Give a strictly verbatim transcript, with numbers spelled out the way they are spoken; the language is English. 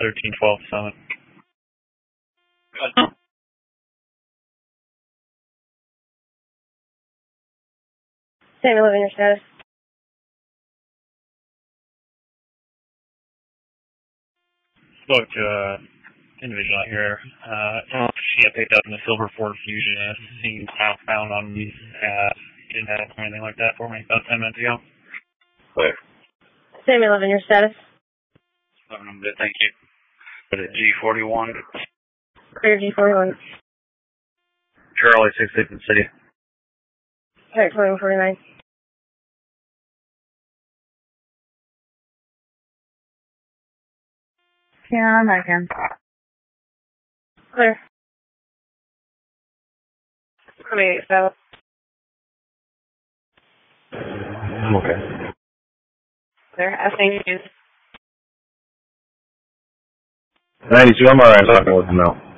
thirteen twelve Summit. Same eleven, your status. Spoke to uh, individual out here. Uh, she got picked up in the Silver Ford Fusion. Uh, seen southbound on me. Uh, didn't have anything like that for me about ten minutes ago. Clear. Same eleven, your status. I'm good, thank you. But at G forty-one. Clear G forty-one. Charlie six six in the city. Clear twenty-one forty-nine. Yeah, I'm back in. Clear. twenty-eight south. I'm okay. Clear. S A News. ninety-two, I'm alright. I'm talking with him now.